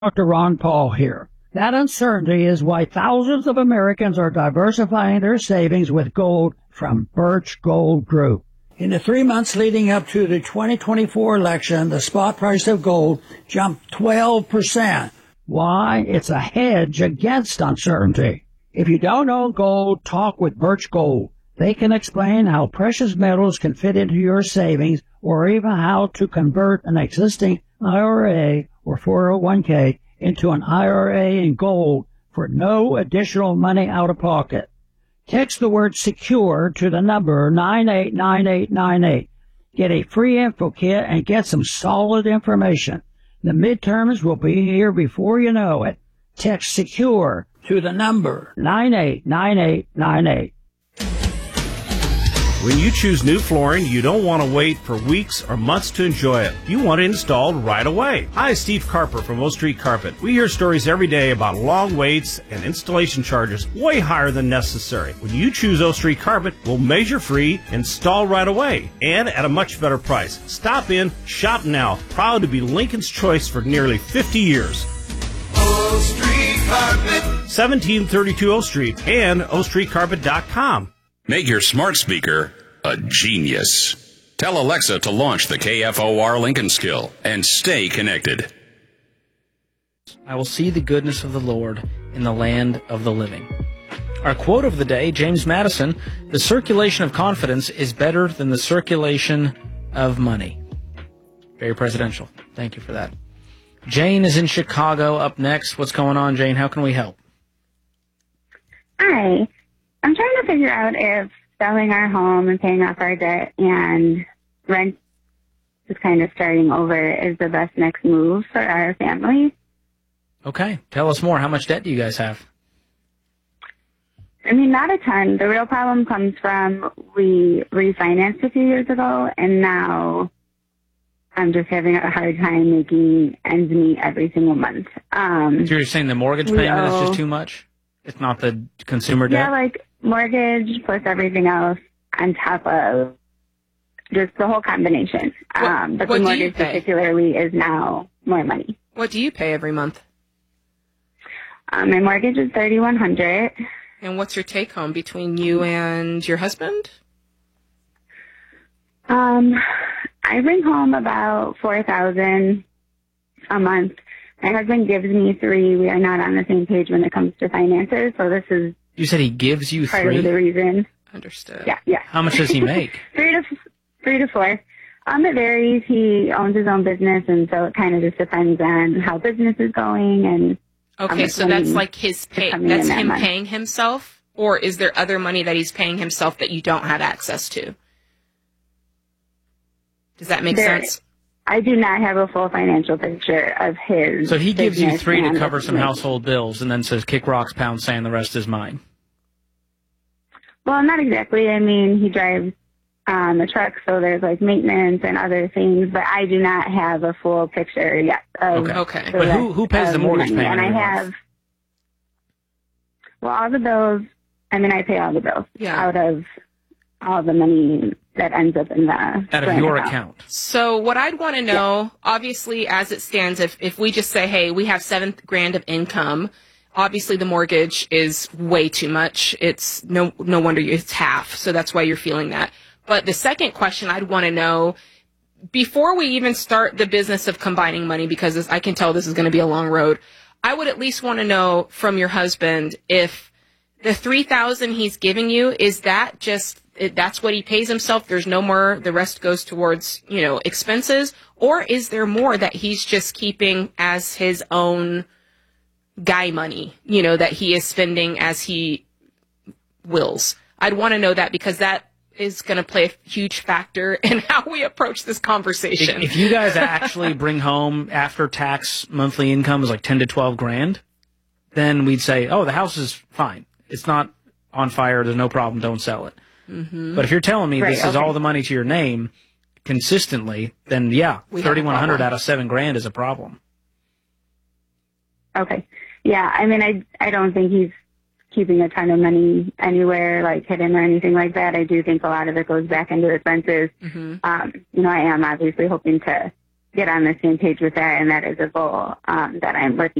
Dr. Ron Paul here. That uncertainty is why thousands of Americans are diversifying their savings with gold from Birch Gold Group. In the 3 months leading up to the 2024 election, the spot price of gold jumped 12%. Why? It's a hedge against uncertainty. If you don't own gold, talk with Birch Gold. They can explain how precious metals can fit into your savings or even how to convert an existing IRA or 401k into an IRA in gold for no additional money out of pocket. Text the word SECURE to the number 989898. Get a free info kit and get some solid information. The midterms will be here before you know it. Text SECURE to the number 989898. When you choose new flooring, you don't want to wait for weeks or months to enjoy it. You want it installed right away. Hi, Steve Carper from O Street Carpet. We hear stories every day about long waits and installation charges way higher than necessary. When you choose O Street Carpet, we'll measure free, install right away, and at a much better price. Stop in, shop now. Proud to be Lincoln's choice for nearly 50 years. O Street Carpet. 1732 O Street and ostreetcarpet.com. Make your smart speaker a genius. Tell Alexa to launch the KFOR Lincoln Skill and stay connected. I will see the goodness of the Lord in the land of the living. Our quote of the day, James Madison, the circulation of confidence is better than the circulation of money. Very presidential. Thank you for that. Jane is in Chicago up next. What's going on, Jane? How can we help? Hi. I'm trying to figure out if selling our home and paying off our debt and rent is kind of starting over is the best next move for our family. Okay. Tell us more. How much debt do you guys have? I mean, not a ton. The real problem comes from we refinanced a few years ago, and now I'm just having a hard time making ends meet every single month. So you're saying the mortgage payment is just too much? It's not the consumer debt? Yeah, like mortgage plus everything else on top of just the whole combination. But the mortgage particularly is now more money. What do you pay every month? My mortgage is $3,100. And what's your take home between you and your husband? I bring home about $4,000 a month. My husband gives me $3,000. We are not on the same page when it comes to finances, so this is. You said he gives you part $3,000? of the reason. Understood. Yeah. How much does he make? three to $4,000. It varies. He owns his own business, and so it kind of just depends on how business is going. And okay, so that's like his pay. That's him paying himself, or is there other money that he's paying himself that you don't have access to? Does that make sense? I do not have a full financial picture of his. So he gives you $3,000 to cover some household bills and then says, kick rocks, pound sand, the rest is mine. Well, not exactly. I mean, he drives a truck, so there's like maintenance and other things, but I do not have a full picture yet. Okay. But who pays the mortgage payment? And I have, well, all the bills, I mean, I pay all the bills out of all the money that ends up in the out of your account. So what I'd want to know, obviously, as it stands, if we just say, hey, we have $7,000 of income, obviously the mortgage is way too much. It's no wonder it's half. So that's why you're feeling that. But the second question I'd want to know, before we even start the business of combining money, because I can tell this is going to be a long road, I would at least want to know from your husband if the $3,000 he's giving you, is that just that's what he pays himself? There's no more. The rest goes towards, expenses, or is there more that he's just keeping as his own guy money, that he is spending as he wills? I'd want to know that because that is going to play a huge factor in how we approach this conversation. If you guys actually bring home after tax monthly income is like 10 to 12 grand, then we'd say, oh, the house is fine. It's not on fire. There's no problem. Don't sell it. Mm-hmm. But if you're telling me this is all the money to your name consistently, then $3,100 out of $7,000 is a problem. Okay. Yeah. I mean, I don't think he's keeping a ton of money anywhere, like hidden or anything like that. I do think a lot of it goes back into expenses. Mm-hmm. I am obviously hoping to get on the same page with that, and that is a goal that I'm working